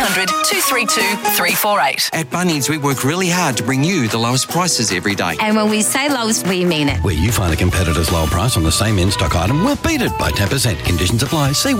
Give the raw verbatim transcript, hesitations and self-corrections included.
hundred, two three two, three four eight. At Bunnings, we work really hard to bring you the lowest prices every day. And when we say lowest, we mean it. Where you find a competitor's low price on the same in-stock item, we'll beat it by ten percent. Conditions apply. See